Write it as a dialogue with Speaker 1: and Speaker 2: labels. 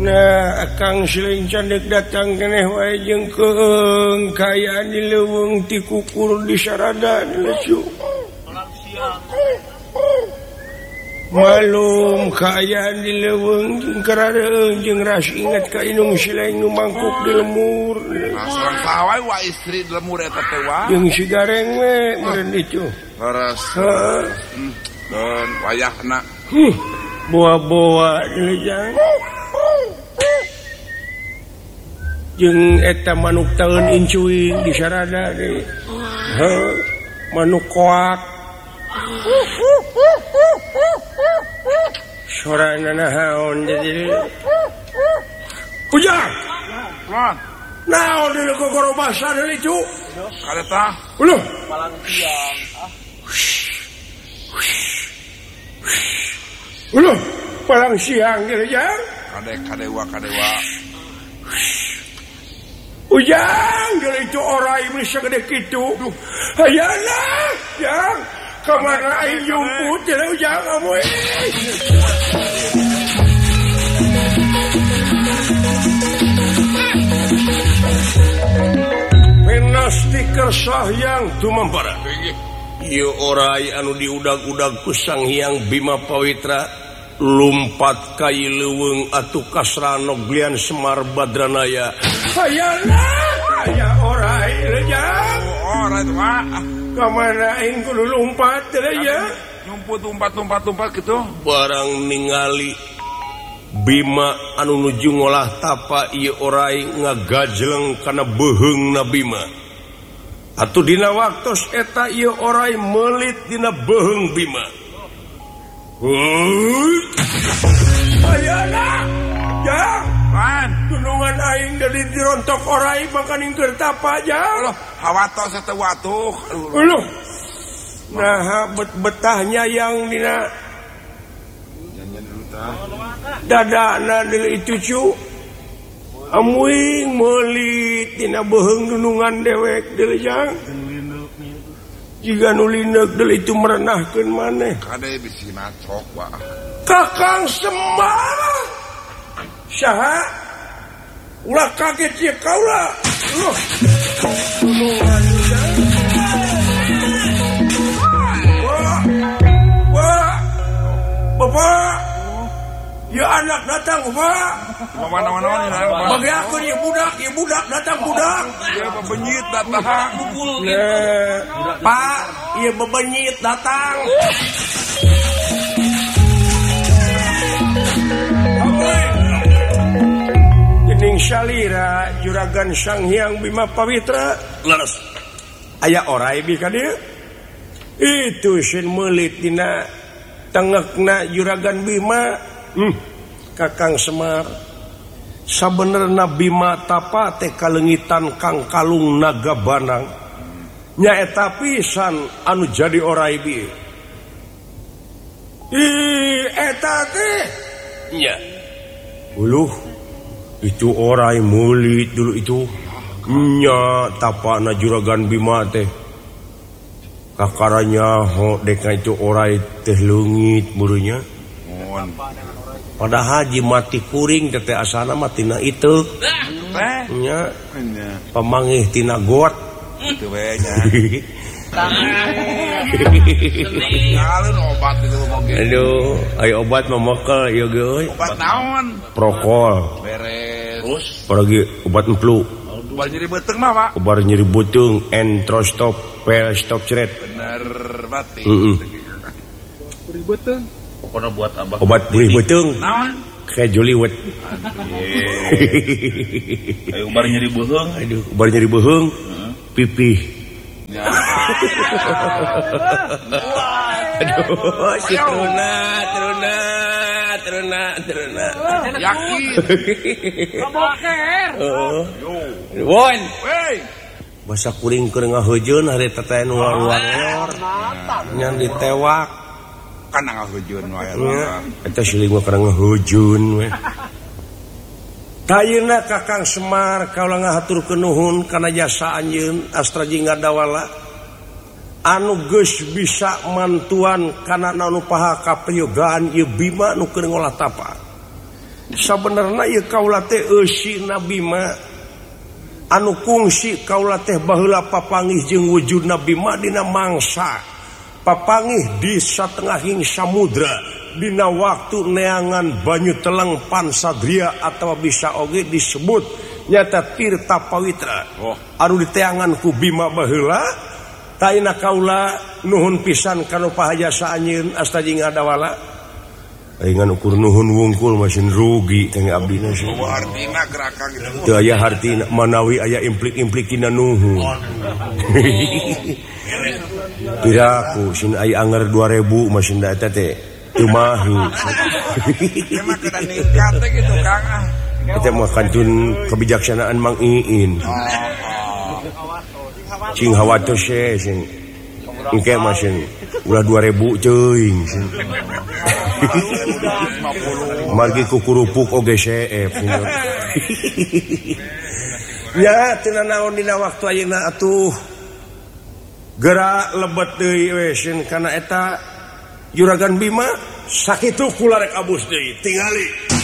Speaker 1: Nah Kang Siling candek datang keneh wae jeung keung kayaan di leuweung ti kukur di sarada lecu. Malum kayaan di leuweung jeung karareung jeung ras inget ka Inung Siling nu mangkuk di lemur.
Speaker 2: Sareng saha wa istri di lemur eta teh wa.
Speaker 1: Jeung si gareng we meureun itu.
Speaker 2: Leres. Dan wayahna.
Speaker 1: Boa-boa dilejang. Jeung eta manuk taeun incuing di sarada deui. Manuk koak. Sorana naon jadi. Ujang. Naon deui gogoro basa deui cu.
Speaker 2: Kareta.
Speaker 1: Uluh.
Speaker 3: Palang siang.
Speaker 1: Uluh, palang siang deui jang.
Speaker 2: Kadewa.
Speaker 1: Ujang deui itu orai meni sagede kitu. Hayana, jang. Kamana aing jumput deui ujang amoy. Stiker sahyang tumampara. Ieu orai anu diudag-udag ku Sang Hyang Bima Pawitra lumpat ka leuweung atuh kasrana glian Semar Badranaya. Hayana aya orai lejang.
Speaker 2: Orai teh mah.
Speaker 1: Ka mana aing kudu lumpat teh ya?
Speaker 2: Nyumput kitu.
Speaker 1: Barang ningali Bima anu nuju ngolah tapa ieu orai ngagajleng kana beuheungna Bima. Atuh dina waktos eta ieu orai meulit dina beuheung Bima. Ayana, jang,
Speaker 2: Man,
Speaker 1: tunungan aing dari dirontok orai makaning keur tapa jang.
Speaker 2: hawatos eta watuh.
Speaker 1: Uluh. Nah, betahnya yang dina dadana deui itu cu. Amuing meulit dina beuheung nunungan dewek deui jang. Jiga nu lineuk deui itu merenahkeun maneh.
Speaker 2: Kade bisi nacok wa.
Speaker 1: Kakang Semar. Saha? Ulah kaget ieu kaula. Nunungan jang. Wah. Bapak. Ya anak datang, Pak.
Speaker 2: Mana-mana
Speaker 1: Bagi aku ieu budak datang budak.
Speaker 2: Ya bebenyit datang.
Speaker 1: Pak, ieu bebenyit datang. Gening salira juragan Sang Hyang Bima Pawitra leres. Aya orai bi ka dieu. Itu sin meulit dina tengekna juragan Bima. Kakang Semar sabenerna Bima tapa teh kalengitan Kang Kalung Naga Banang nyaeta pisan anu jadi orai bi. Eta teh nya uluh itu orai meulit dulu itu nya tapana juragan Bima teh kakaranya ho deka itu orai teh leungit murunya. Pada haji mati kuring teh asana mah tina itu nya pamangih tina got
Speaker 2: teu we nya. Ngalun obat itu moge.
Speaker 1: Aduh, aya obat mah mokel ieu ge euy.
Speaker 2: Obat naon?
Speaker 1: Prokol.
Speaker 2: Beres. Terus
Speaker 1: Paragi obat emplu.
Speaker 2: obat nyeri beuteung mah, Pak.
Speaker 1: Obat nyeri beuteung, Entrostop, Pel Stop Cret.
Speaker 2: Bener batik.
Speaker 3: Beri beuteung. Pokona buat abah.
Speaker 1: Obat beuih beuteung.
Speaker 2: Naon?
Speaker 1: Kayak Joliwet.
Speaker 3: Ayo ubar nyeri beuheung.
Speaker 1: Aduh, obat nyeri beuheung. Pipih. Aduh, si teruna.
Speaker 2: Yakin.
Speaker 3: Kaboker.
Speaker 1: Won.
Speaker 2: Wey.
Speaker 1: Basa kuring keur ngaheujeun hari teteh nu luar-luar. Nyan ditewak.
Speaker 2: Kan ngaheujeun wae.
Speaker 1: Eta siling mah keur ngaheujeun we. Tayuna Kakang Semar kaula ngahaturkeun nuhun kana jasa anjeun astra jingga dawala anu geus bisa mantuan kana anu paha kaprayogaan ieu Bima nu keur ngolah tapa. sabenerna ieu kaula teh eusina Bima anu kungsi kaula teh baheula papanggih jeung wujudna Bima dina mangsa papanggih di satengahing samudra dina waktu neangan banyu teleng Pansadria atau bisa oge disebut nyata Tirta Pawitra anu diteangan ku Bima baheula taina kaula nuhun pisan kana pahajasa anjeun astajing ngadawala aing ukur nuhun wungkul masin rugi teh abdina sih
Speaker 2: artina gerakan gitu
Speaker 1: teu aya hartina manawi aya implik-implikina nuhun piraku sin aya anger 2000 masin da eta teh teu mahu
Speaker 2: emang kada ningkat teh gitu Kang
Speaker 1: eta mah kantun kebijaksanaan Mang Iin cing hawatos sing engke masin ulah 2000 ceuing margi ku kurupuk oge CF ya tina naon dina waktu ayeuna atuh geura lebet deui we sin kana eta Juragan Bima sakitu kula rek abus deui tingali